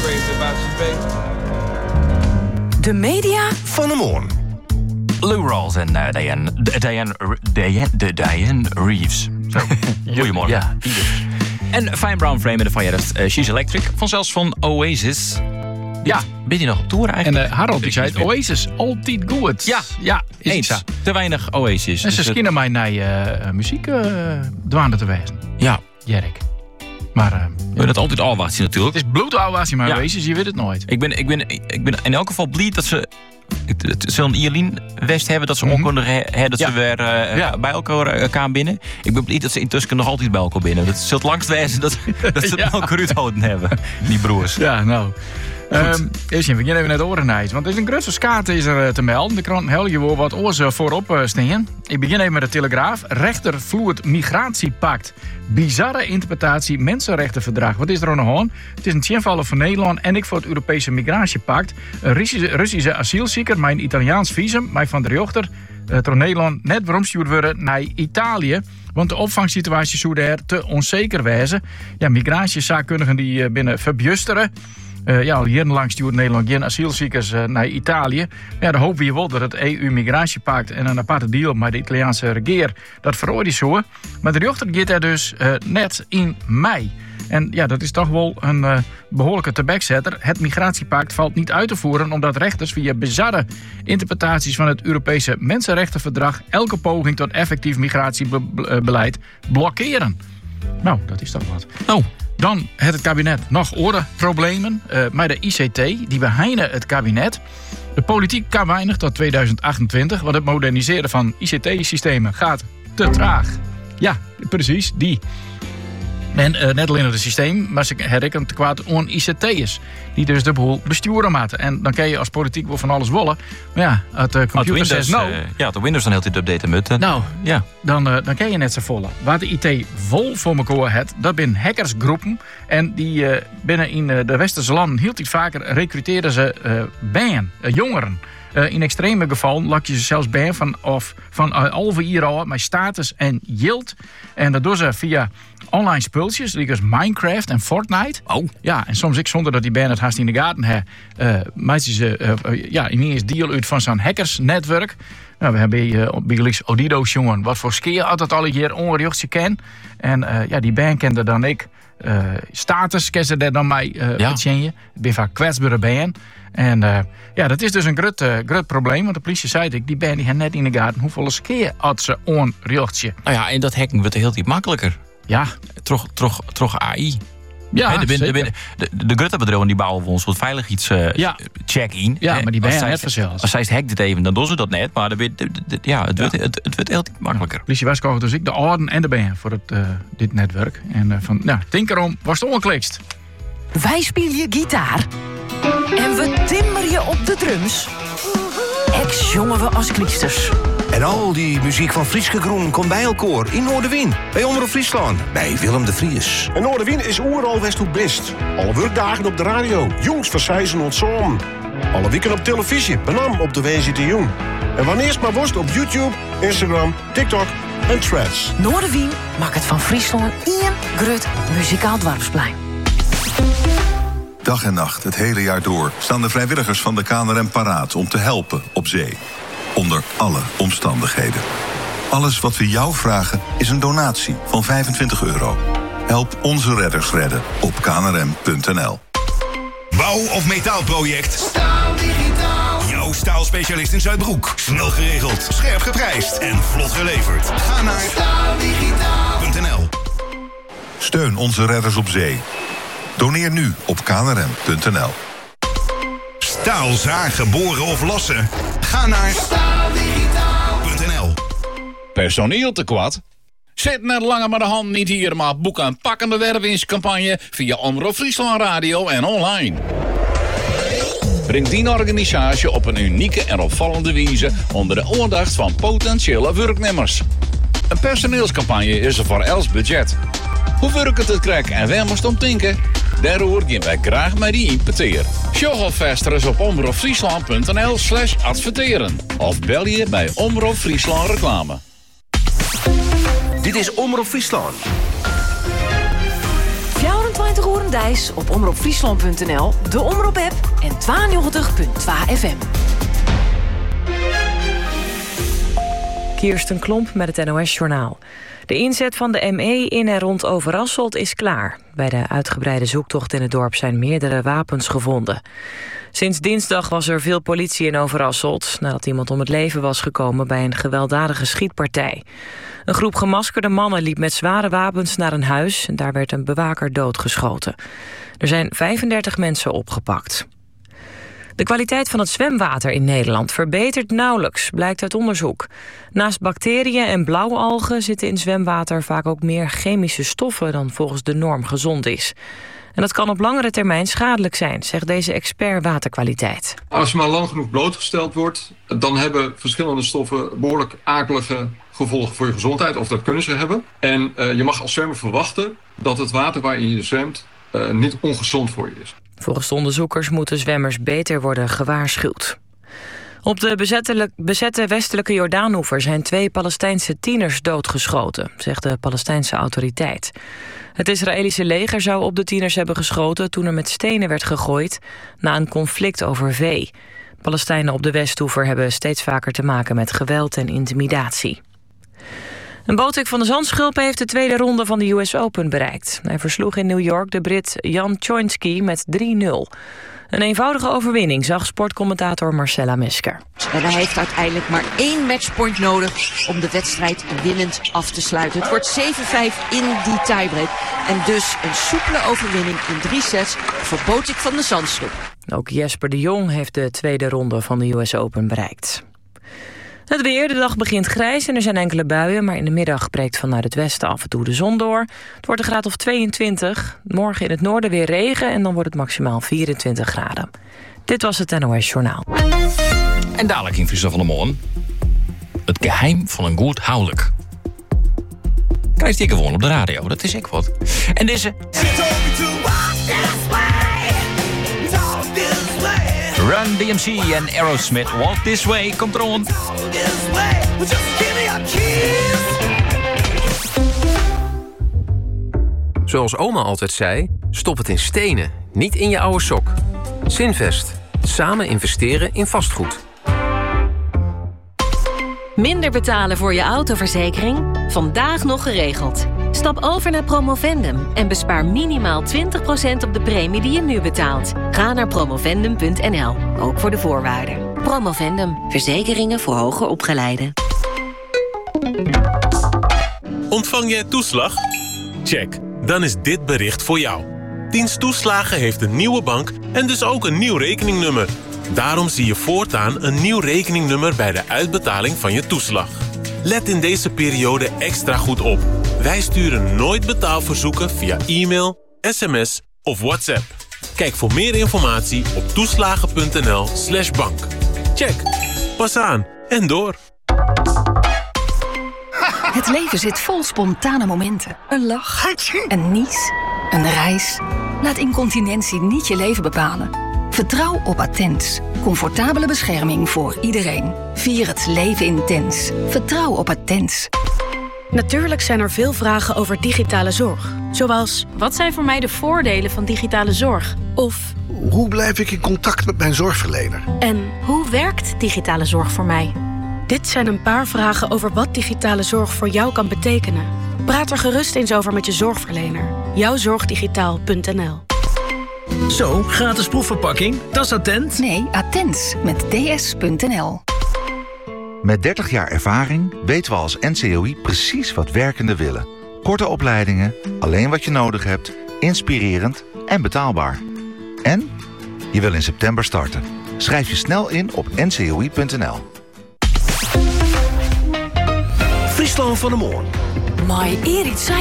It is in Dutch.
crazy about you, baby. De media van de morgen. Lou Rawls en Diane Reeves. Goedemorgen. Ja, En Fine Brown Frame in de van She's Electric. Vanzelfs van Oasis. Ja. Ben je nog op tour En eigenlijk? Harold die zei, Oasis, altijd goed. Ja, is eens. zo. Te weinig Oasis. En ze Dus schinnen mij naar muziek dwaande te wijzen. ja, Jerk. Maar we willen het altijd afwachten natuurlijk. het is bloedouwazie maar Ja. Oasis, je weet het nooit. Ik ben in elk geval blij dat ze... Het zal een Ierlien West hebben dat ze ook kunnen hebben dat Ja. ze weer bij elkaar binnen. Ik ben blij dat ze intussen nog altijd bij elkaar binnen. Dat zult langst wezen dat ze het elkaar uithouden hebben, die broers. Ja, nou. Eerst even, we gaan even naar de orenheid. Want er is een grote skate is er te melden. De krant helpt je wel wat oors voorop staan. Ik begin even met de Telegraaf. Rechter vloert migratiepact. Bizarre interpretatie mensenrechtenverdrag. Wat is er aan de hand? Het is een tjenvallen voor Nederland en ik voor het Europese migratiepact. Een Russische asielzoeker met een Italiaans visum, mij van der Jochter, door Nederland net veromstuurd worden naar Italië. Want de opvangsituatie zou daar te onzeker wezen. Ja, migratiezakkundigen die binnen verbjusteren. Al jarenlang stuurt Nederland geen asielzoekers naar Italië. Ja, dan hopen we wel dat het EU-migratiepact en een aparte deal met de Italiaanse regering dat veroordeelt zo. Maar de rechter gaat er dus net in mei. En ja, dat is toch wel een behoorlijke tabekzetter. Het migratiepact valt niet uit te voeren omdat rechters via bizarre interpretaties van het Europese Mensenrechtenverdrag elke poging tot effectief migratiebeleid blokkeren. Nou, dat is toch wat. Oh. Dan het kabinet nog orenproblemen. Maar de ICT, die beheinen het kabinet. De politiek kan weinig tot 2028, want het moderniseren van ICT-systemen gaat te traag. Ja, precies, die. En net alleen het systeem, maar ze herkennen te kwaad aan ICT'ers. Die dus de boel besturen moeten. En dan kan je als politiek wel van alles willen. Maar ja, als de computer zegt nou... de Windows dan heel tijd updaten moeten. Nou, ja. Dan kan je net zo volle. Waar de IT vol voor elkaar heeft, dat zijn hackersgroepen. En die binnen in de westerse landen heel iets vaker recruteren ze jongeren. In extreme gevallen lak je ze zelfs bij van over hier al met status en yield. En dat doen ze via online spulletjes, zoals Minecraft en Fortnite. Oh. Ja, en soms zonder dat die band het haast in de gaten hebben, maken ze ineens deel uit van zo'n hackersnetwerk. Nou, we hebben bij Odido's jongen, wat voor skeer had dat al hier onrechtje ken. En die band kende dan ik. Status kennen ze daar dan mij betjenje. Ik ben vaak kwetsbare band. En dat is dus een groot probleem. Want de politie zei die band die had net in de gaten hoeveel keer had ze onrechtje. Nou ja, en dat hacken wordt heel iets makkelijker. Ja. Toch AI. Ja, de grote bedrijven die bouwen voor ons wat veilig iets check-in. Ja, maar die ben je net vanzelfs. Als zij het hackt dit even, dan doen ze dat net. Maar het wordt heel makkelijker. De politie waarschuwt dus ik de orden en de band voor dit netwerk. En tinkerom was het ongeklikst. Wij spelen gitaar. En we timmeren je op de drums. Ex jongen we als klieksters. En al die muziek van Frieske Groen komt bij elkaar in Noorderwien. Bij Omroep Friesland. Bij Willem de Vries. En Noorderwien is oeral Westhoek best. Alle werkdagen op de radio. Jongs van Sijzen ontzoom. Alle weken op televisie. Benam op de WZT Jong. En wanneer maar worst op YouTube, Instagram, TikTok en Threads. Noorderwien maakt het van Friesland één groot muzikaal dwarfsplein. Dag en nacht, het hele jaar door, staan de vrijwilligers van de KNRM paraat om te helpen op zee. Onder alle omstandigheden. Alles wat we jou vragen is een donatie van €25. Help onze redders redden op knrm.nl. Bouw- of metaalproject? Staal Digitaal. Jouw staalspecialist in Zuidbroek. Snel geregeld, scherp geprijsd en vlot geleverd. Ga naar staaldigitaal.nl. Steun onze redders op zee. Doneer nu op knrm.nl. Staal zagen, boren of lossen? Ga naar staaldigitaal.nl. Personeeltekort? Zit net langer met de hand niet hier, maar boek een pakkende wervingscampagne via Omroep Friesland Radio en online. Breng die organisatie op een unieke en opvallende wijze onder de aandacht van potentiële werknemers. Een personeelscampagne is er voor els budget. Hoe werkt het krijg en waar moest om denken? Daarover gaan wij graag met die impeteer. Show alvast op omroepfriesland.nl/adverteren. Of bel je bij Omroep Friesland Reclame. Dit is Omroep Friesland. 24 Draait de Roerendijs op omroepfriesland.nl, de Omroep-app en 92.2 FM. Kirsten Klomp met het NOS-journaal. De inzet van de ME in en rond Overasselt is klaar. Bij de uitgebreide zoektocht in het dorp zijn meerdere wapens gevonden. Sinds dinsdag was er veel politie in Overasselt, nadat iemand om het leven was gekomen bij een gewelddadige schietpartij. Een groep gemaskerde mannen liep met zware wapens naar een huis en daar werd een bewaker doodgeschoten. Er zijn 35 mensen opgepakt. De kwaliteit van het zwemwater in Nederland verbetert nauwelijks, blijkt uit onderzoek. Naast bacteriën en blauwalgen zitten in zwemwater vaak ook meer chemische stoffen dan volgens de norm gezond is. En dat kan op langere termijn schadelijk zijn, zegt deze expert waterkwaliteit. Als je maar lang genoeg blootgesteld wordt, dan hebben verschillende stoffen behoorlijk akelige gevolgen voor je gezondheid, of dat kunnen ze hebben. En je mag als zwemmer verwachten dat het water waarin je zwemt niet ongezond voor je is. Volgens de onderzoekers moeten zwemmers beter worden gewaarschuwd. Op de bezette westelijke Jordaanoever zijn 2 Palestijnse tieners doodgeschoten, zegt de Palestijnse autoriteit. Het Israëlische leger zou op de tieners hebben geschoten toen er met stenen werd gegooid na een conflict over vee. Palestijnen op de Westoever hebben steeds vaker te maken met geweld en intimidatie. Een Botic van de Zandschulpen heeft de tweede ronde van de US Open bereikt. Hij versloeg in New York de Brit Jan Choinski met 3-0. Een eenvoudige overwinning, zag sportcommentator Marcella Mesker. En hij heeft uiteindelijk maar 1 matchpoint nodig om de wedstrijd winnend af te sluiten. Het wordt 7-5 in die tiebreak. En dus een soepele overwinning in 3 sets voor Botic van de Zandschulpen. Ook Jesper de Jong heeft de tweede ronde van de US Open bereikt. Het weer, de dag begint grijs en er zijn enkele buien, maar in de middag breekt vanuit het westen af en toe de zon door. Het wordt een graad of 22. Morgen in het noorden weer regen en dan wordt het maximaal 24 graden. Dit was het NOS Journaal. En dadelijk in Friesland van de Morgen. Het geheim van een goed huwelijk. Krijg je gewoon op de radio, dat is echt wat. En deze... Run DMC en Aerosmith, Walk This Way, komt eraan. Zoals oma altijd zei, stop het in stenen, niet in je oude sok. Zinvest, samen investeren in vastgoed. Minder betalen voor je autoverzekering? Vandaag nog geregeld. Stap over naar Promovendum en bespaar minimaal 20% op de premie die je nu betaalt. Ga naar promovendum.nl, ook voor de voorwaarden. Promovendum, verzekeringen voor hoger opgeleiden. Ontvang jij toeslag? Check, dan is dit bericht voor jou. Dienst Toeslagen heeft een nieuwe bank en dus ook een nieuw rekeningnummer. Daarom zie je voortaan een nieuw rekeningnummer bij de uitbetaling van je toeslag. Let in deze periode extra goed op. Wij sturen nooit betaalverzoeken via e-mail, sms of WhatsApp. Kijk voor meer informatie op toeslagen.nl/bank. Check, pas aan en door. Het leven zit vol spontane momenten. Een lach, een nies, een reis. Laat incontinentie niet je leven bepalen. Vertrouw op Attens. Comfortabele bescherming voor iedereen. Vier het leven intens. Vertrouw op Attens. Natuurlijk zijn er veel vragen over digitale zorg. Zoals, wat zijn voor mij de voordelen van digitale zorg? Of, hoe blijf ik in contact met mijn zorgverlener? En hoe werkt digitale zorg voor mij? Dit zijn een paar vragen over wat digitale zorg voor jou kan betekenen. Praat er gerust eens over met je zorgverlener. Jouwzorgdigitaal.nl. Zo, gratis proefverpakking. Dat is Attent? Nee, Attens met ds.nl. Met 30 jaar ervaring weten we als NCOI precies wat werkenden willen. Korte opleidingen, alleen wat je nodig hebt, inspirerend en betaalbaar. En je wil in september starten. Schrijf je snel in op ncoi.nl. Friesland van de Morgen. Maar Erik zei